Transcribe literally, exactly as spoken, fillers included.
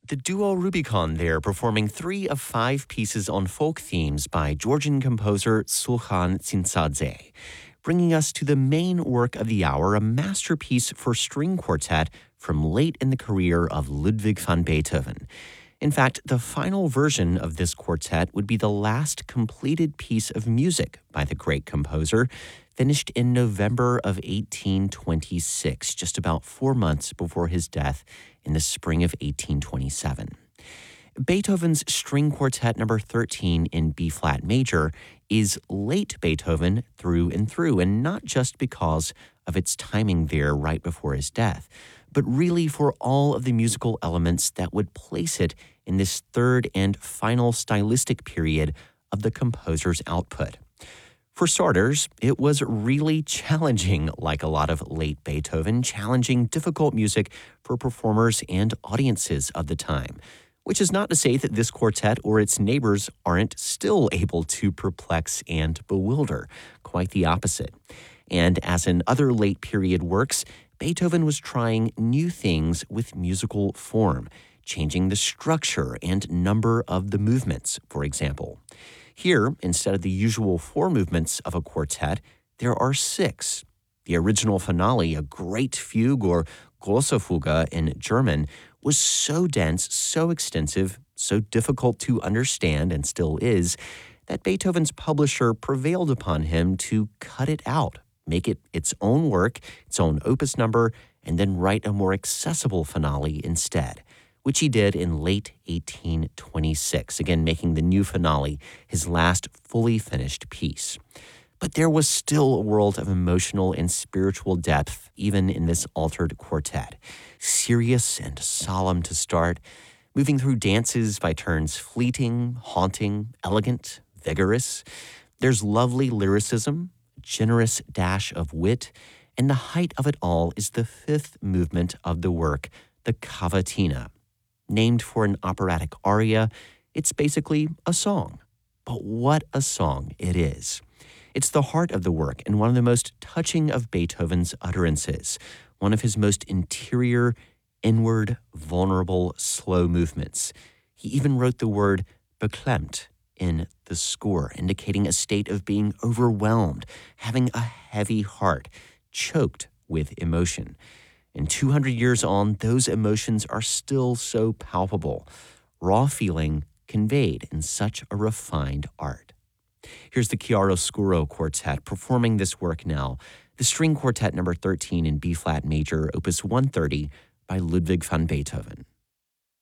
The duo Rubicon there performing three of five pieces on folk themes by Georgian composer Sulkhan Tsintsadze, bringing us to the main work of the hour, a masterpiece for string quartet from late in the career of Ludwig van Beethoven. In fact, the final version of this quartet would be the last completed piece of music by the great composer, finished in November of eighteen twenty-six, just about four months before his death in the spring of eighteen twenty-seven. Beethoven's String Quartet number thirteen in B-flat major is late Beethoven through and through, and not just because of its timing there right before his death, but really for all of the musical elements that would place it in this third and final stylistic period of the composer's output. For starters, it was really challenging, like a lot of late Beethoven, challenging, difficult music for performers and audiences of the time, which is not to say that this quartet or its neighbors aren't still able to perplex and bewilder. Quite the opposite. And as in other late period works, Beethoven was trying new things with musical form, changing the structure and number of the movements, for example. Here, instead of the usual four movements of a quartet, there are six. The original finale, a great fugue or grosse Fuge in German, was so dense, so extensive, so difficult to understand, and still is, that Beethoven's publisher prevailed upon him to cut it out, make it its own work, its own opus number, and then write a more accessible finale instead, which he did in late eighteen twenty-six, again making the new finale his last fully finished piece. But there was still a world of emotional and spiritual depth even in this altered quartet, serious and solemn to start, moving through dances by turns fleeting, haunting, elegant, vigorous. There's lovely lyricism, generous dash of wit, and the height of it all is the fifth movement of the work, the Cavatina. Named for an operatic aria, it's basically a song. But what a song it is. It's the heart of the work and one of the most touching of Beethoven's utterances, one of his most interior, inward, vulnerable, slow movements. He even wrote the word beklemmt in the score, indicating a state of being overwhelmed, having a heavy heart, choked with emotion. And two hundred years on, those emotions are still so palpable, raw feeling conveyed in such a refined art. Here's the Chiaroscuro Quartet performing this work now, the String Quartet number thirteen in B-flat major, opus one thirty by Ludwig van Beethoven.